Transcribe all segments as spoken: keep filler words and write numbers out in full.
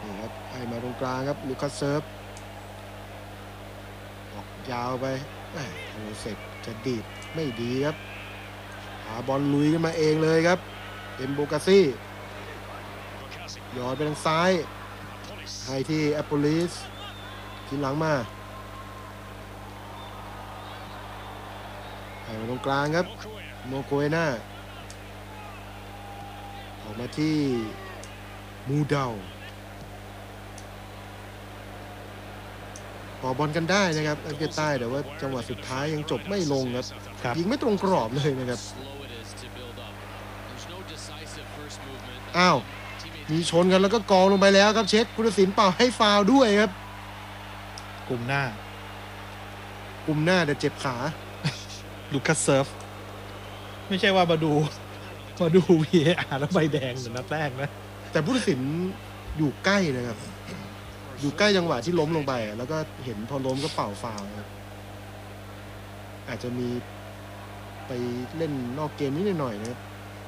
นี่ครับให้มาตรงกลางครับลูคัสเซิร์ฟออกยาวไปโอ้เสร็จจะดีดไม่ดีครับหาบอลลุยขึ้นมาเองเลยครับเอ็มโบกาซี่ย้อนไปทางซ้ายให้ที่แอปโปลิสทีหลังมาให้มาตรงกลางครับโมโกเอน่าออกมาที่มูเดาต่อบอลกันได้นะครับอังกฤษใต้แต่ว่าจังหวะสุดท้ายยังจบไม่ลงครับยิงไม่ตรงกรอบเลยนะครับอ้าวมีชนกันแล้วก็กองลงไปแล้วครับเช็คผู้ตัดสินเป่าให้ฟาวล์ด้วยครับกลุ่มหน้ากลุ่มหน้าแต่เจ็บขาลูคัสเซิร์ฟไม่ใช่ว่ามาดูมาดู วี เอ อาร์ แล้วใบแดงเหมือนนัดแรกนะแต่ผู้ตัดสินอยู่ใกล้นะครับอยู่ใกล้จังหวะที่ล้มลงไปแล้วก็เห็นพอล้มก็เป่าฟาวล์ครับอาจจะมีไปเล่นนอกเกมนิดหน่อยนะครับ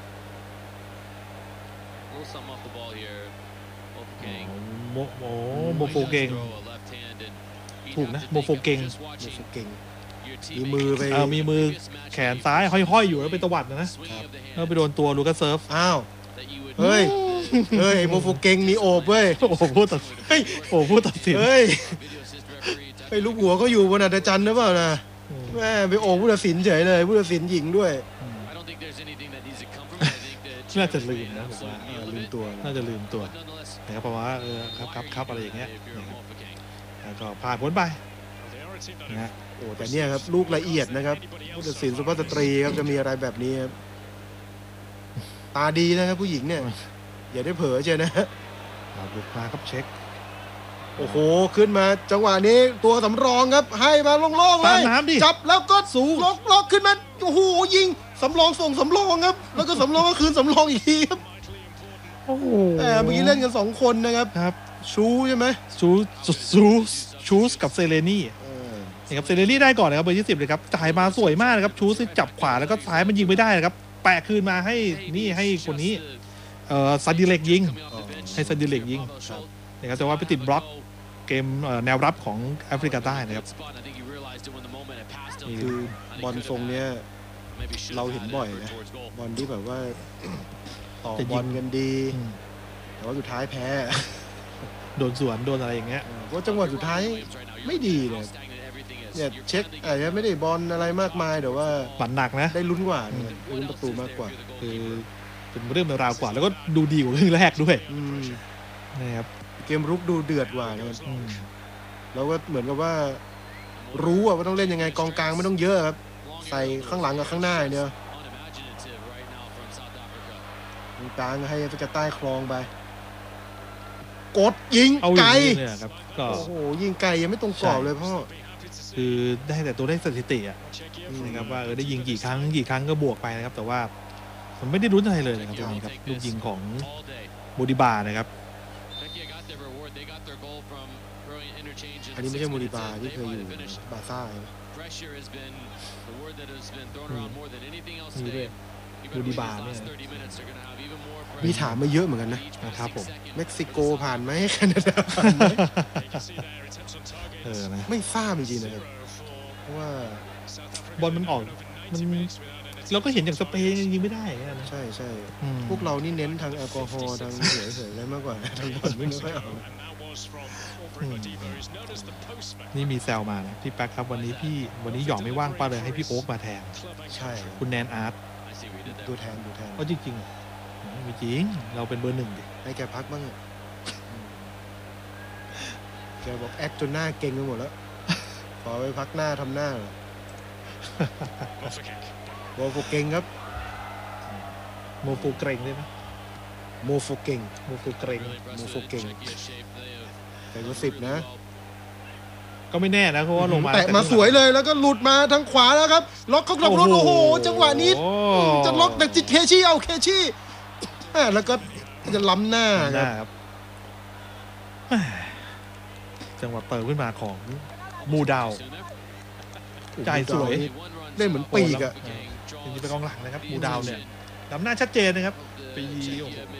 โมโมโมโฟเกงถูกนะโมโฟเกงโมโฟเกงมีมือไปเออมีมือแขนซ้ายห้อยๆอยู่แล้วเป็นตวัดนะแล้วไปโดนตัวลูคัสเซิร์ฟอ้าวเฮ้ยเฮ้ยโมโฟเกงมีโอบเว้ยโอ้โหพูดตัดเฮ้ยโอ้พูดตัดสินเฮ้ยไอ้ลูกหัวเขาอยู่บนอัศจรรย์หรือเปล่านะแม่ไปโอบผู้ตัดสินเฉยเลยผู้ตัดสินหญิงด้วยน่าจะลืมนะผมว่าลืมตัวน่าจะลืมตัวนะครับเพราะว่าเออครับครับครับอะไรอย่างเงี้ยแล้วก็ผ่านพ้นไปนะโอ้แต่เนี่ยครับลูกละเอียดนะครับผู้ตัดสินสุภาพสตรีครับจะมีอะไรแบบนี้ครับตาดีนะครับผู้หญิงเนี่ยอย่าได้เผลอเชียวนะบุกมาครับเช็คโอ้โหขึ้นมาจังหวะนี้ตัวสำรองครับให้มาโล่งๆเลยจับแล้วก็สูงล็อกล็อกขึ้นมาโอ้โหยิงสำรองส่งสำรองครับแล้วก็สำรองก็คืนสำรองอีกทีครับโอ้โหแต่เมื่อกี้เล่นกันสองคนนะครับครับชูใช่ไหมชูชูชูสกับเซเลนี่นี่ครับเซเลนี่ได้ก่อนนะครับเบอร์ยี่สิบเลยครับจ่ายมาสวยมากนะครับชูสจับขวาแล้วก็ซ้ายมันยิงไม่ได้นะครับแปะคืนมาให้นี่ให้คนนี้เอ่อซันดิเล็กยิงให้ซันดิเล็กยิงนะครับแต่ว่าไปติดบล็อกเกมแนวรับของแอฟริกาใต้นะครับคือบอลทรงเนี้ยเราเห็นบ่อยนะบอลที่แบบว่าต่อบอลกันดีแต่ว่าสุดท้ายแพ้โดนสวนโดนอะไรอย่างเงี้ยเพราะจังหวะสุดท้ายไม่ดีเลยเนี่ยเช็คอาจจะไม่ได้บอลอะไรมากมายแต่ว่าปั่นหนักนะได้ลุ้นกว่าลุ้นประตูมากกว่าคือเป็นเรื่องราวกว่าแล้วก็ดูดีกว่าครึ่งแรกด้วยนะครับเกมรุกดูเดือดกว่านะครับแล้วก็เหมือนกับว่ารู้ว่าต้องเล่นยังไงกองกลางไม่ต้องเยอะครับใส่ข้างหลังกับข้างหน้าเนี่ยตรงกลางให้แอฟริกาใต้คลองไปกดยิงไกลโอ้โหยิงไกลยังไม่ตรงกรอบเลยพ่อคือได้แต่ตัวได้สถิติอ่ะนะครับว่าเออได้ยิงกี่ครั้งกี่ครั้งก็บวกไปนะครับแต่ว่ามันไม่ได้รุ้นอะไรเลยนะครับตรงนี้ครับลูกยิงของโมดิบานะครับอันนี้ไม่ใช่โมดิบาที่เคยอยู่บาซ่านี่ด้วยโมดิบาเนี่ยมีถามมาเยอะเหมือนกันนะนะครับผมเม็กซิโกผ่านไหมแคนาดาผ่านไหมเออนะไม่ทราบจริงๆนะครับเพราะว่าบอลมันออกมันเราก็เห็นอย่างสเปนยิงไม่ได้นะใช่ใช่พวกเรานี่เน้นทางแอลกอฮอล์ทางเหยเฉยๆอะไรมากกว่าทางบอลไม่ค่อยเอานี่มีแซวมานะพี่แป๊กครับวันนี้พี่วันนี้หยองไม่ว่างป้าเลยให้พี่โอ๊กมาแทนใช่คุณแนนอาร์ตตัวแทนตัวแทนก็จริงๆไม่จริงเราเป็นเบอร์หนึ่งดิให้แกพักบ้างแกบอกแอคจนหน้าเก่งไปหมดแล้วขอไปพักหน้าทำหน้าเหรอโมโฟเก่งครับโมโฟเกรงได้ไหมโมโฟเก่งโมโฟเกรงโมโฟเก่งแต่ก็สิบนะก็ไม่แน่นะเพราะว่าลงมาแต่มาสวยเลยแล้วก็หลุดมาทางขวาแล้วครับล็อกเข้ากลับรถโอ้โหจังหวะนี้จะล็อกแต่จิตเคชี่เอาเคชี่แล้วก็จะล้ำหน้าครับจังหวะเติมขึ้นมาของมูดาวใจสวยเล่นเหมือนปีกอะจริงๆเป็นกองหลังนะครับมูดาวเนี่ยล้ำหน้าชัดเจนนะครับปี